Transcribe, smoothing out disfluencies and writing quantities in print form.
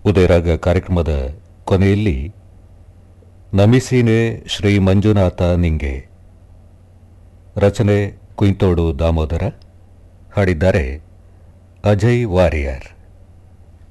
ಉದಯರಾಗ ಕಾರ್ಯಕ್ರಮದ ಕೊನೆಯಲ್ಲಿ ನಮಿಸೀನೆ ಶ್ರೀ ಮಂಜುನಾಥ ನಿಂಗೆ, ರಚನೆ ಕುಂತೋಡು ದಾಮೋದರ, ಹಾಡಿದ್ದಾರೆ ಅಜಯ್ ವಾರಿಯರ್.